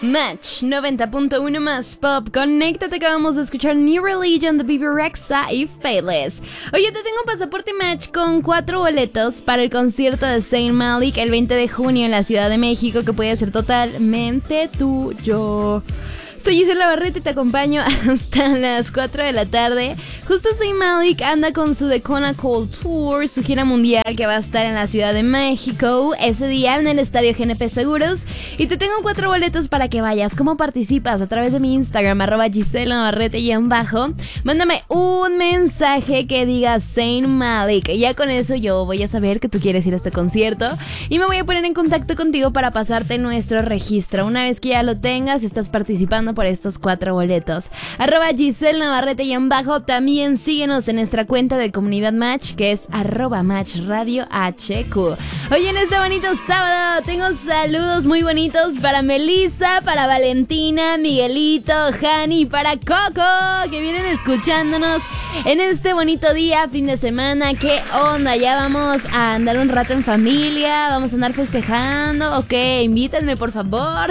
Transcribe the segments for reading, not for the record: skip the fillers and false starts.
Match 90.1 más pop. Conéctate, que vamos a escuchar New Religion de Bebe Rexha y Faithless. Oye, te tengo un pasaporte Match con 4 boletos para el concierto de Zayn Malik el 20 de junio en la Ciudad de México, que puede ser totalmente tuyo. Soy Gisela Barrete y te acompaño hasta las 4 de la tarde. Justo Zayn Malik anda con su The Kona Cold Tour, su gira mundial que va a estar en la Ciudad de México ese día en el Estadio GNP Seguros. Y te tengo 4 boletos para que vayas. ¿Cómo participas? A través de mi Instagram, @GiselaBarrete_. Mándame un mensaje que diga Zayn Malik. Ya con eso yo voy a saber que tú quieres ir a este concierto y me voy a poner en contacto contigo para pasarte nuestro registro. Una vez que ya lo tengas, estás participando por estos 4 boletos. @GiselaBarrete_. También síguenos en nuestra cuenta de Comunidad Match, que es @MatchRadioHQ. Hoy en este bonito sábado tengo saludos muy bonitos para Melissa, para Valentina, Miguelito, Hani, para Coco, que vienen escuchándonos en este bonito día, fin de semana. ¿Qué onda? Ya vamos a andar un rato en familia, vamos a andar festejando. Ok, invítenme por favor.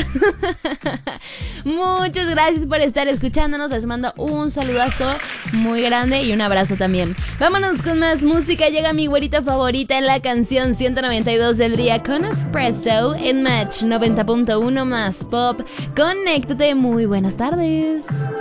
Muchas gracias por estar escuchándonos. Les mando un saludazo muy grande y un abrazo también. Vámonos con más música. Llega mi güerita favorita en la canción 192 del día con Espresso en Match 90.1 más pop. Conéctate. Muy buenas tardes.